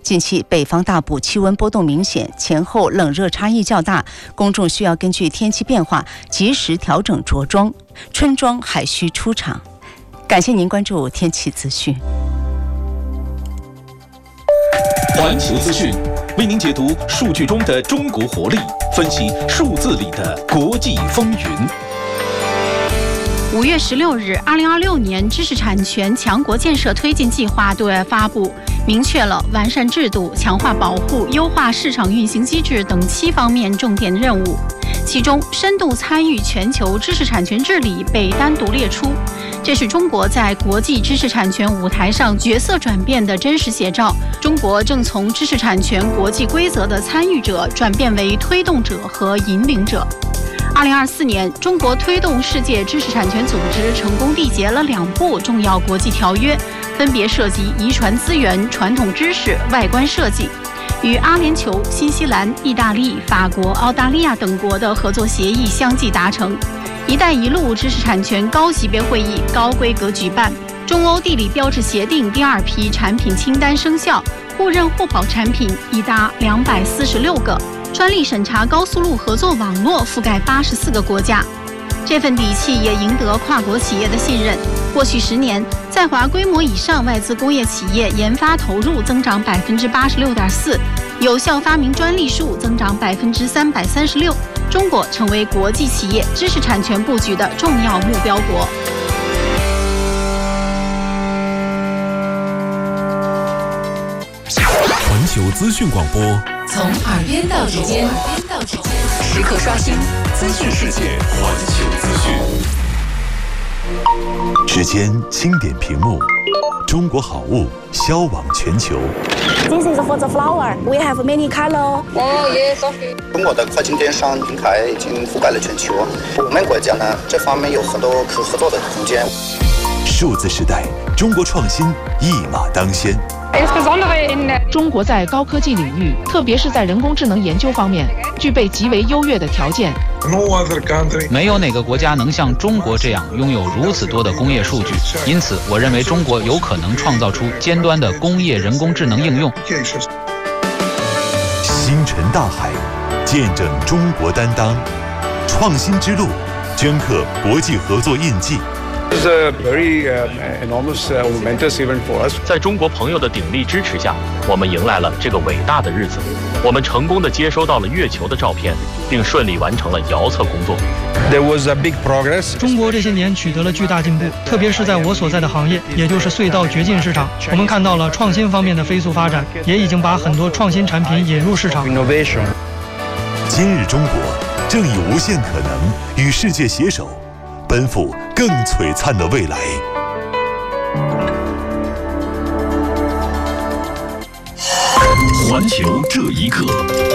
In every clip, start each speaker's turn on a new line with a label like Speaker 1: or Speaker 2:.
Speaker 1: 近期北方大部气温波动明显，前后冷热差异较大，公众需要根据天气变化及时调整着装，春装还需出场。感谢您关注天气资讯。
Speaker 2: 环球资讯为您解读数据中的中国活力，分析数字里的国际风云。
Speaker 3: 5月16日，2026年知识产权强国建设推进计划对外发布，明确了完善制度、强化保护、优化市场运行机制等7方面重点任务。其中，深度参与全球知识产权治理被单独列出，这是中国在国际知识产权舞台上角色转变的真实写照。中国正从知识产权国际规则的参与者转变为推动者和引领者。2024年，中国推动世界知识产权组织成功缔结了2部重要国际条约，分别涉及遗传资源、传统知识、外观设计，与阿联酋、新西兰、意大利、法国、澳大利亚等国的合作协议相继达成。“一带一路”知识产权高级别会议高规格举办，中欧地理标志协定第2批产品清单生效，互认互保产品已达246个。专利审查高速路合作网络覆盖84个国家，这份底气也赢得跨国企业的信任。过去10年，在华规模以上外资工业企业研发投入增长86.4%，有效发明专利数增长336%，中国成为国际企业知识产权布局的重要目标国。
Speaker 2: 环球资讯广播，
Speaker 4: 从耳边到指尖，时刻刷新资讯世界。
Speaker 2: 环球资讯，
Speaker 5: 指尖轻点屏幕，中国好物销往全球。
Speaker 6: This is for the flower. We have many color.
Speaker 7: Oh yes, okay.
Speaker 8: 中国的跨境电商平台已经覆盖了全球，我们国家呢，这方面有很多可合作的空间。
Speaker 5: 数字时代，中国创新一马当先。
Speaker 9: 中国在高科技领域，特别是在人工智能研究方面，具备极为优越的条件。
Speaker 10: 没有哪个国家能像中国这样拥有如此多的工业数据，因此我认为中国有可能创造出尖端的工业人工智能应用。
Speaker 5: 星辰大海，见证中国担当，创新之路，镌刻国际合作印记。
Speaker 11: It's a very enormous momentous event for us.
Speaker 12: 在中国朋友的鼎力支持下，我们迎来了这个伟大的日子。我们成功地接收到了月球的照片，并顺利完成了遥测工作。
Speaker 11: There was a big progress.
Speaker 13: 中国这些年取得了巨大进步，特别是在我所在的行业，也就是隧道掘进市场，我们看到了创新方面的飞速发展，也已经把很多创新产品引入市场。
Speaker 11: Innovation.
Speaker 5: 今日中国正以无限可能与世界携手，奔赴更璀璨的未来。
Speaker 2: 环球这一刻，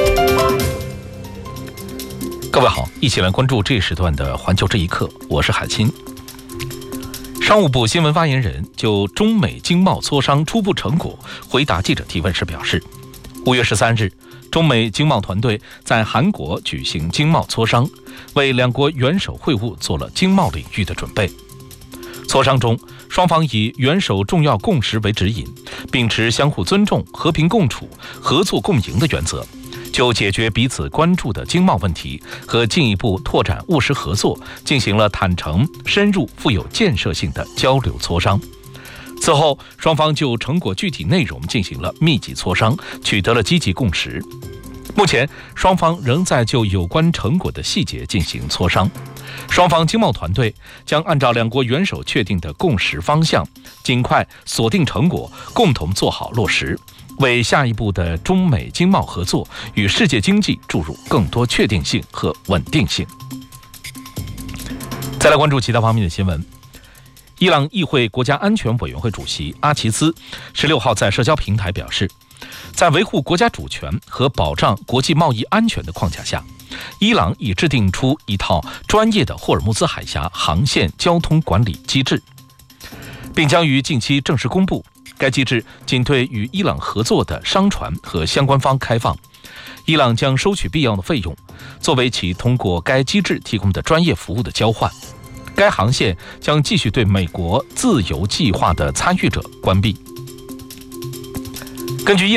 Speaker 2: 各位好，一起来关注这时段的环球这一刻，我是海清。商务部新闻发言人就中美经贸磋商初步成果回答记者提问时表示，5月13日，中美经贸团队在韩国举行经贸磋商，为两国元首会晤做了经贸领域的准备。磋商中，双方以元首重要共识为指引，秉持相互尊重、和平共处、合作共赢的原则，就解决彼此关注的经贸问题和进一步拓展务实合作进行了坦诚、深入、富有建设性的交流磋商。此后，双方就成果具体内容进行了密集磋商，取得了积极共识。目前，双方仍在就有关成果的细节进行磋商。双方经贸团队将按照两国元首确定的共识方向，尽快锁定成果，共同做好落实，为下一步的中美经贸合作与世界经济注入更多确定性和稳定性。再来关注其他方面的新闻。伊朗议会国家安全委员会主席阿齐兹16号在社交平台表示，在维护国家主权和保障国际贸易安全的框架下，伊朗已制定出一套专业的霍尔木兹海峡航线交通管理机制，并将于近期正式公布。该机制仅对与伊朗合作的商船和相关方开放，伊朗将收取必要的费用，作为其通过该机制提供的专业服务的交换。该航线将继续对美国自由计划的参与者关闭。根据